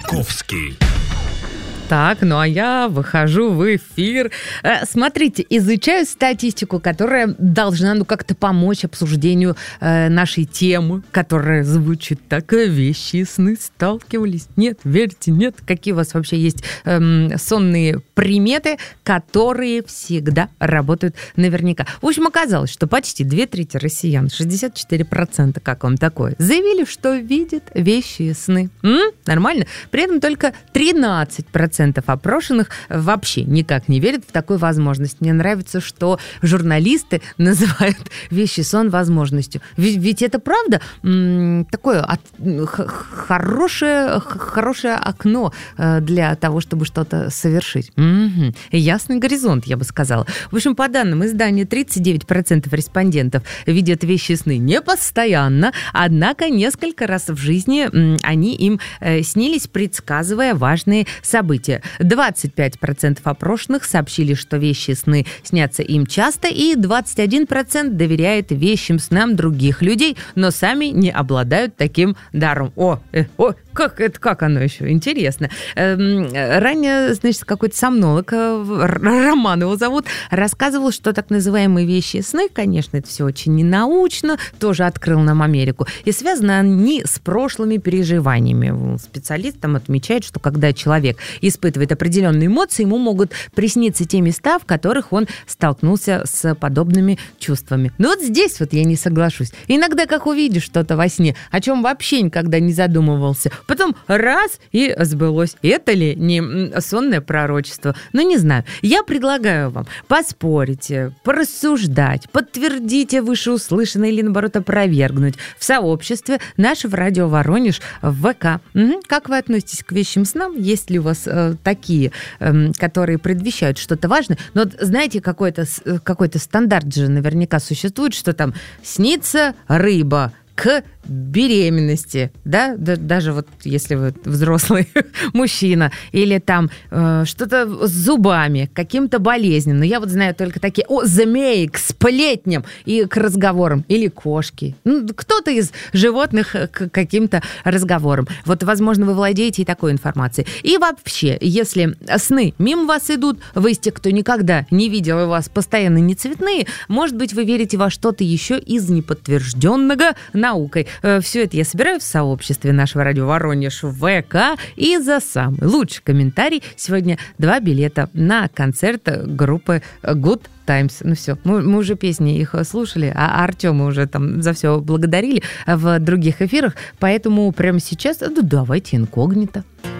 Маяковский. Так, ну а я выхожу в эфир. Смотрите, изучаю статистику, которая должна как-то помочь обсуждению нашей темы, которая звучит так: вещи и сны сталкивались. Нет, верьте, нет. Какие у вас вообще есть сонные приметы, которые всегда работают наверняка? В общем, оказалось, что почти 2/3 россиян, 64%, как вам такое, заявили, что видят вещи и сны. Нормально? При этом только 13% опрошенных вообще никак не верят в такую возможность. Мне нравится, что журналисты называют вещи сон возможностью. Ведь это правда такое хорошее окно для того, чтобы что-то совершить. Ясный горизонт, я бы сказала. В общем, по данным издания, 39% респондентов видят вещи сны не постоянно, однако несколько раз в жизни они им снились, предсказывая важные события. 25% опрошенных сообщили, что вещи сны снятся им часто, и 21% доверяет вещим снам других людей, но сами не обладают таким даром. Как оно еще? Интересно. Ранее, значит, какой-то сомнолог, Роман его зовут, рассказывал, что так называемые вещи сны, конечно, это все очень ненаучно, тоже открыл нам Америку, и связаны они с прошлыми переживаниями. Специалист там отмечает, что когда человек испытывает определенные эмоции, ему могут присниться те места, в которых он столкнулся с подобными чувствами. Но вот здесь вот я не соглашусь. Иногда, как увидишь что-то во сне, о чем вообще никогда не задумывался, потом раз и сбылось. Это ли не сонное пророчество? Ну, не знаю. Я предлагаю вам поспорить, порассуждать, подтвердить вышеуслышанное или, наоборот, опровергнуть в сообществе нашего радио Воронеж в ВК. Как вы относитесь к вещим снам? Есть ли у вас такие, которые предвещают что-то важное? Но, знаете, какой-то стандарт же наверняка существует, что там снится рыба к беременности, да, даже вот если вы взрослый мужчина, или там что-то с зубами, каким-то болезням. Но я вот знаю только такие: змеи к сплетням и к разговорам, или кошки. Кто-то из животных к каким-то разговорам. Вот, возможно, вы владеете и такой информацией. И вообще, если сны мимо вас идут, вы из тех, кто никогда не видел, и у вас постоянно не цветные, может быть, вы верите во что-то еще из неподтвержденного наукой. Все это я собираю в сообществе нашего радио Воронеж в ВК. И за самый лучший комментарий сегодня 2 билета на концерт группы Good Times. Ну все, мы уже песни их слушали, а Артема уже там за все благодарили в других эфирах. Поэтому прямо сейчас давайте инкогнито.